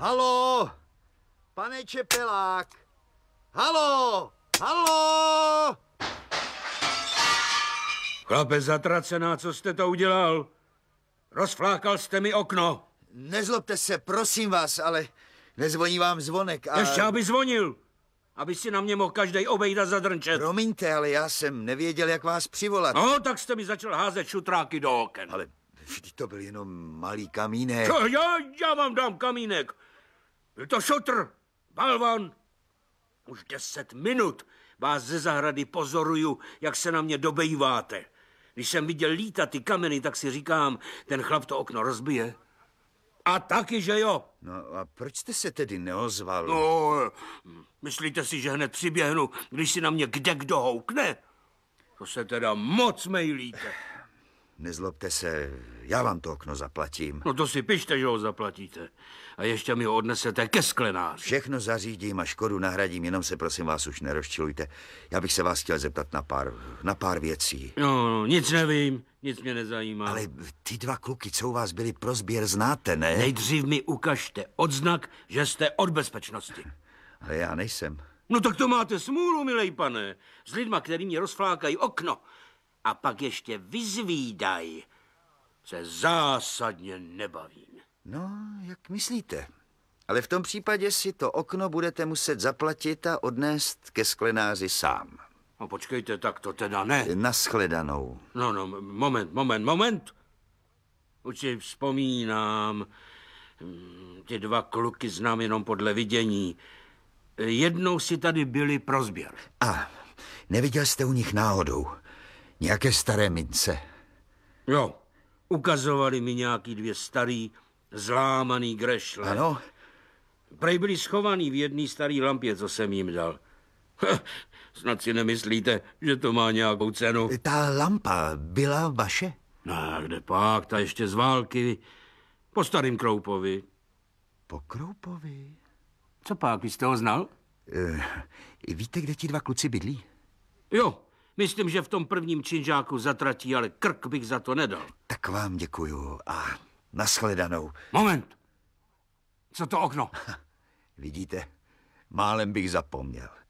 Halo, pane Čepelák. Halo, halo. Chlape zatracená, co jste to udělal? Rozflákal jste mi okno. Nezlobte se, prosím vás, ale nezvoní vám zvonek a... Ještě aby zvonil. Aby si na mě mohl každej obejít a zadrnčet. Promiňte, ale já jsem nevěděl, jak vás přivolat. No, tak jste mi začal házet šutráky do oken. Ale vždyť to byl jenom malý kamínek. Co, já vám dám kamínek. Byl to šutr, balvan. Už 10 minut vás ze zahrady pozoruju, jak se na mě dobejváte. Když jsem viděl lítat ty kameny, tak si říkám, ten chlap to okno rozbije. A taky, že jo. No a proč jste se tedy neozval? No, myslíte si, že hned přiběhnu, když si na mě kdo houkne? To se teda moc mejlíte. Nezlobte se, já vám to okno zaplatím. No to si pište, že ho zaplatíte. A ještě mi ho odnesete ke sklenáři. Všechno zařídím a škodu nahradím, jenom se prosím vás už nerozčilujte. Já bych se vás chtěl zeptat na pár věcí. No, nic nevím, nic mě nezajímá. Ale ty dva kluky, co u vás byli pro sběr, znáte, ne? Nejdřív mi ukažte odznak, že jste od bezpečnosti. Ale já nejsem. No tak to máte smůlu, milej pane. S lidma, který mě rozflákají okno a pak ještě vyzvídají, se zásadně nebavím. No, jak myslíte? Ale v tom případě si to okno budete muset zaplatit a odnést ke sklenáři sám. No počkejte, tak to teda ne. Naschledanou. No, moment. Už si vzpomínám. Ty dva kluky znám jenom podle vidění. Jednou si tady byli pro sběr. A neviděl jste u nich náhodou nějaké staré mince? Jo, ukazovali mi nějaký 2 starý, zlámaný grešle. Ano? Prej byli schovaný v jedné staré lampě, co jsem jim dal. Snad si nemyslíte, že to má nějakou cenu. Ta lampa byla vaše? No, kde pak, ta ještě z války. Po starým Kroupovi. Po Kroupovi? Co pak, vy jste ho znal? Víte, kde ti dva kluci bydlí? Jo, myslím, že v tom prvním činžáku zatratí, ale krk bych za to nedal. Tak vám děkuju a naschledanou. Moment. Co to okno? Vidíte, málem bych zapomněl.